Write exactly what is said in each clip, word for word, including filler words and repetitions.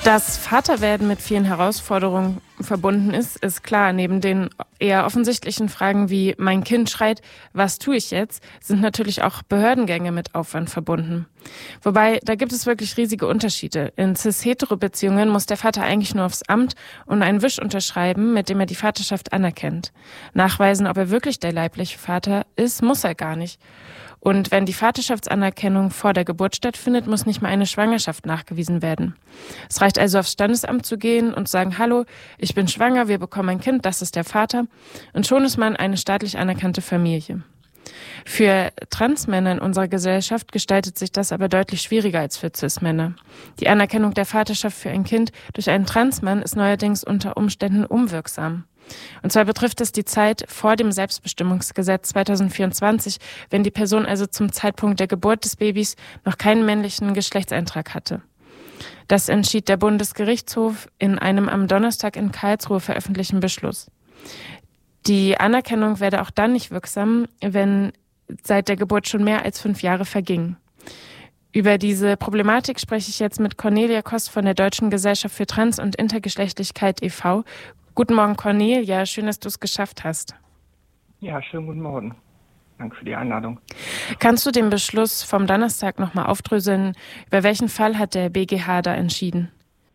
Dass Vaterwerden mit vielen Herausforderungen verbunden ist, ist klar. Neben den eher offensichtlichen Fragen wie mein Kind schreit, was tue ich jetzt, sind natürlich auch Behördengänge mit Aufwand verbunden. Wobei, da gibt es wirklich riesige Unterschiede. In cis-hetero-Beziehungen muss der Vater eigentlich nur aufs Amt und einen Wisch unterschreiben, mit dem er die Vaterschaft anerkennt. Nachweisen, ob er wirklich der leibliche Vater ist, muss er gar nicht. Und wenn die Vaterschaftsanerkennung vor der Geburt stattfindet, muss nicht mal eine Schwangerschaft nachgewiesen werden. Es reicht also, aufs Standesamt zu gehen und zu sagen, hallo, ich bin schwanger, wir bekommen ein Kind, das ist der Vater. Und schon ist man eine staatlich anerkannte Familie. Für Transmänner in unserer Gesellschaft gestaltet sich das aber deutlich schwieriger als für Cis-Männer. Die Anerkennung der Vaterschaft für ein Kind durch einen Transmann ist neuerdings unter Umständen unwirksam. Und zwar betrifft es die Zeit vor dem Selbstbestimmungsgesetz zwanzig vierundzwanzig, wenn die Person also zum Zeitpunkt der Geburt des Babys noch keinen männlichen Geschlechtseintrag hatte. Das entschied der Bundesgerichtshof in einem am Donnerstag in Karlsruhe veröffentlichten Beschluss. Die Anerkennung werde auch dann nicht wirksam, wenn seit der Geburt schon mehr als fünf Jahre vergingen. Über diese Problematik spreche ich jetzt mit Cornelia Kost von der Deutschen Gesellschaft für Trans- und Intergeschlechtlichkeit e V Guten Morgen, Cornelia. Schön, dass du es geschafft hast. Ja, schönen guten Morgen. Danke für die Einladung. Kannst du den Beschluss vom Donnerstag nochmal aufdröseln? Über welchen Fall hat der B G H da entschieden?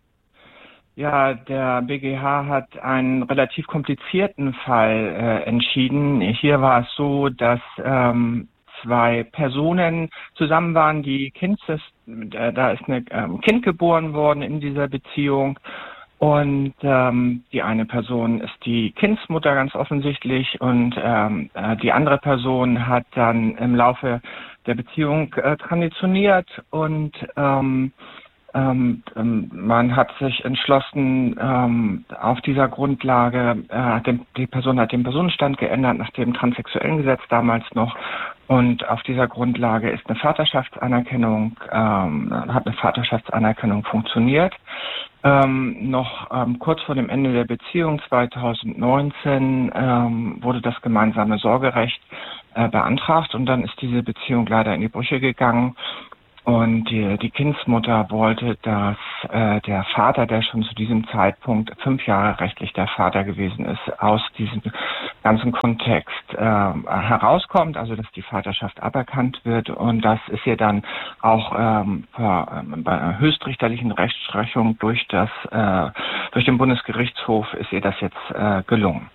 Ja, der B G H hat einen relativ komplizierten Fall äh, entschieden. Hier war es so, dass ähm, zwei Personen zusammen waren, die Kind ist, äh, da ist ein ähm, Kind geboren worden in dieser Beziehung. Und ähm, die eine Person ist die Kindsmutter ganz offensichtlich und ähm, äh, die andere Person hat dann im Laufe der Beziehung äh, transitioniert und ähm, ähm, ähm, man hat sich entschlossen, ähm, auf dieser Grundlage, äh, hat den, die Person hat den Personenstand geändert nach dem transsexuellen Gesetz damals noch. Und auf dieser Grundlage ist eine Vaterschaftsanerkennung, ähm, hat eine Vaterschaftsanerkennung funktioniert. Ähm, noch ähm, kurz vor dem Ende der Beziehung zwanzig neunzehn ähm, wurde das gemeinsame Sorgerecht äh, beantragt und dann ist diese Beziehung leider in die Brüche gegangen. Und die, die Kindsmutter wollte, dass äh, der Vater, der schon zu diesem Zeitpunkt fünf Jahre rechtlich der Vater gewesen ist, aus diesem ganzen Kontext äh, herauskommt, also dass die Vaterschaft aberkannt wird. Und das ist ihr dann auch ähm, per, äh, bei einer höchstrichterlichen Rechtsprechung durch das äh, durch den Bundesgerichtshof ist ihr das jetzt äh, gelungen.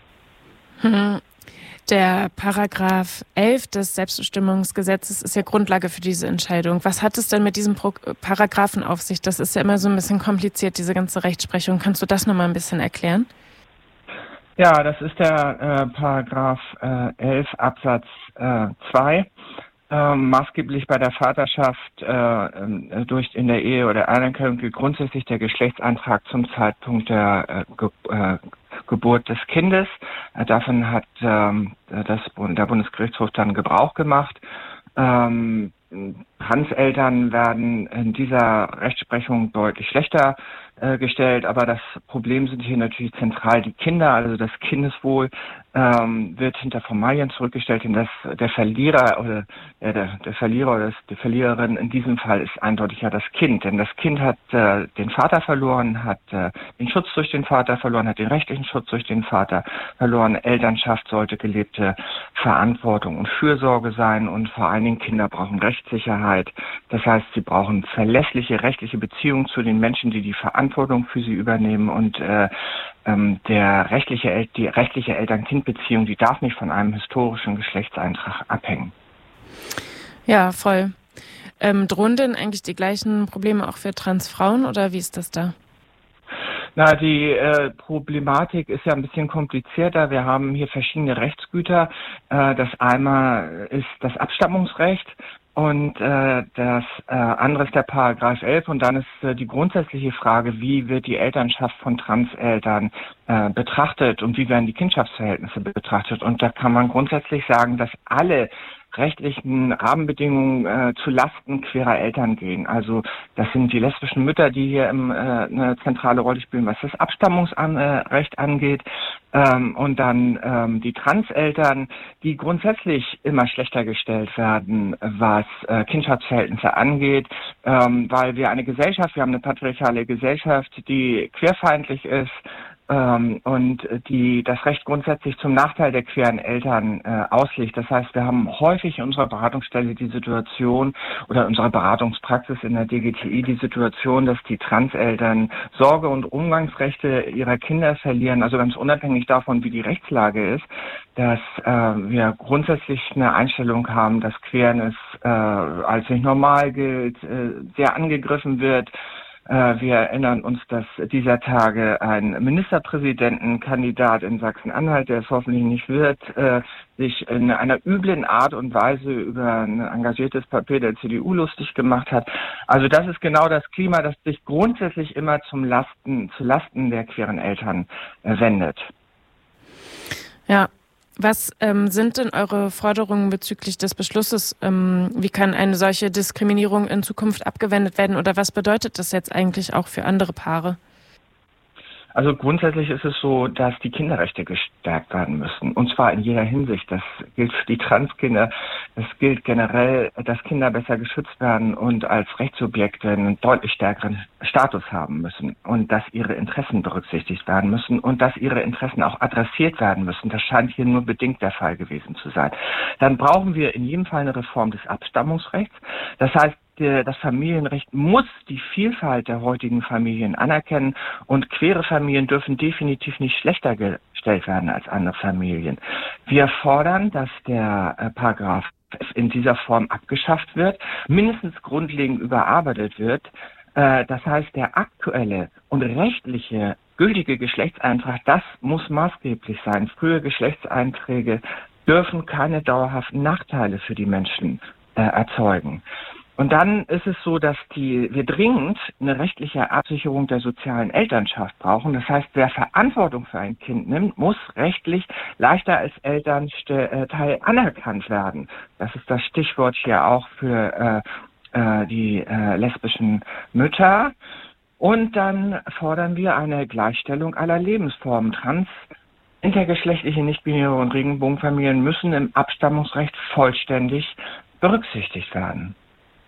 Hm. Der Paragraph elf des Selbstbestimmungsgesetzes ist ja Grundlage für diese Entscheidung. Was hat es denn mit diesem Pro- Paragraphen auf sich? Das ist ja immer so ein bisschen kompliziert, diese ganze Rechtsprechung. Kannst du das nochmal ein bisschen erklären? Ja, das ist der äh, Paragraph äh, elf Absatz äh, zwei. Ähm, maßgeblich bei der Vaterschaft äh, äh, durch in der Ehe oder Anerkennung gilt grundsätzlich der Geschlechtseintrag zum Zeitpunkt der äh, Ge- äh, Geburt des Kindes. Äh, davon hat ähm, das, der Bundesgerichtshof dann Gebrauch gemacht. Ähm, Transeltern werden in dieser Rechtsprechung deutlich schlechter äh, gestellt, aber das Problem sind hier natürlich zentral die Kinder, also das Kindeswohl ähm, wird hinter Formalien zurückgestellt, denn das der Verlierer oder äh, der, der Verlierer oder das, die Verliererin in diesem Fall ist eindeutig ja das Kind, denn das Kind hat äh, den Vater verloren, hat äh, den Schutz durch den Vater verloren, hat den rechtlichen Schutz durch den Vater verloren. Elternschaft sollte gelebte Verantwortung und Fürsorge sein und vor allen Dingen Kinder brauchen Rechtssicherheit. Das heißt, sie brauchen verlässliche rechtliche Beziehungen zu den Menschen, die die Verantwortung für sie übernehmen und äh, ähm, der rechtliche El- die rechtliche Eltern-Kind-Beziehung, die darf nicht von einem historischen Geschlechtseintrag abhängen. Ja, voll. Ähm, drohen denn eigentlich die gleichen Probleme auch für Transfrauen oder wie ist das da? Na, die äh, Problematik ist ja ein bisschen komplizierter. Wir haben hier verschiedene Rechtsgüter. Äh, das einmal ist das Abstammungsrecht und äh, das äh, andere ist der Paragraph elf und dann ist äh, die grundsätzliche Frage, wie wird die Elternschaft von Transeltern äh, betrachtet und wie werden die Kindschaftsverhältnisse betrachtet. Und da kann man grundsätzlich sagen, dass alle rechtlichen Rahmenbedingungen äh, zu Lasten queerer Eltern gehen. Also das sind die lesbischen Mütter, die hier im, äh, eine zentrale Rolle spielen, was das Abstammungsrecht angeht. Ähm, und dann ähm, die Transeltern, die grundsätzlich immer schlechter gestellt werden, was äh, Kindschaftsverhältnisse angeht, ähm, weil wir eine Gesellschaft, wir haben eine patriarchale Gesellschaft, die queerfeindlich ist, ähm, und die das Recht grundsätzlich zum Nachteil der queeren Eltern äh, auslegt. Das heißt, wir haben häufig in unserer Beratungsstelle die Situation oder in unserer Beratungspraxis in der D G T I die Situation, dass die Transeltern Sorge- und Umgangsrechte ihrer Kinder verlieren, also ganz unabhängig davon, wie die Rechtslage ist, dass äh, wir grundsätzlich eine Einstellung haben, dass Queerness äh, als nicht normal gilt, äh, sehr angegriffen wird. Wir erinnern uns, dass dieser Tage ein Ministerpräsidentenkandidat in Sachsen-Anhalt, der es hoffentlich nicht wird, sich in einer üblen Art und Weise über ein engagiertes Papier der C D U lustig gemacht hat. Also das ist genau das Klima, das sich grundsätzlich immer zum Lasten, zu Lasten der queeren Eltern wendet. Ja. Was ähm, sind denn eure Forderungen bezüglich des Beschlusses? Ähm, wie kann eine solche Diskriminierung in Zukunft abgewendet werden oder was bedeutet das jetzt eigentlich auch für andere Paare? Also grundsätzlich ist es so, dass die Kinderrechte gestärkt werden müssen. Und zwar in jeder Hinsicht. Das gilt für die Transkinder. Das gilt generell, dass Kinder besser geschützt werden und als Rechtssubjekte einen deutlich stärkeren Status haben müssen. Und dass ihre Interessen berücksichtigt werden müssen und dass ihre Interessen auch adressiert werden müssen. Das scheint hier nur bedingt der Fall gewesen zu sein. Dann brauchen wir in jedem Fall eine Reform des Abstammungsrechts. Das heißt, das Familienrecht muss die Vielfalt der heutigen Familien anerkennen und queere Familien dürfen definitiv nicht schlechter gestellt werden als andere Familien. Wir fordern, dass der äh, Paragraph in dieser Form abgeschafft wird, mindestens grundlegend überarbeitet wird. Äh, das heißt, der aktuelle und rechtliche gültige Geschlechtseintrag, das muss maßgeblich sein. Frühe Geschlechtseinträge dürfen keine dauerhaften Nachteile für die Menschen äh, erzeugen. Und dann ist es so, dass die, wir dringend eine rechtliche Absicherung der sozialen Elternschaft brauchen. Das heißt, wer Verantwortung für ein Kind nimmt, muss rechtlich leichter als Elternteil anerkannt werden. Das ist das Stichwort hier auch für äh, äh, die äh, lesbischen Mütter. Und dann fordern wir eine Gleichstellung aller Lebensformen. Trans, intergeschlechtliche, nicht-binäre und Regenbogenfamilien müssen im Abstammungsrecht vollständig berücksichtigt werden.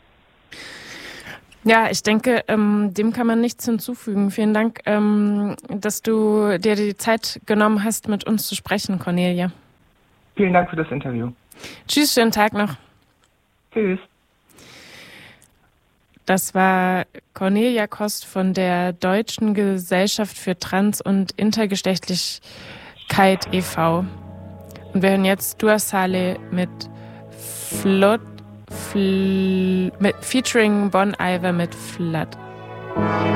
Ja, ich denke, ähm, dem kann man nichts hinzufügen. Vielen Dank, ähm, dass du dir die Zeit genommen hast, mit uns zu sprechen, Cornelia. Vielen Dank für das Interview. Tschüss, schönen Tag noch. Tschüss. Das war Cornelia Kost von der Deutschen Gesellschaft für Trans- und Intergeschlechtlichkeit e V Und wir hören jetzt Dua Saleh mit Flood. Fl- mit, featuring Bon Iver mit Flood.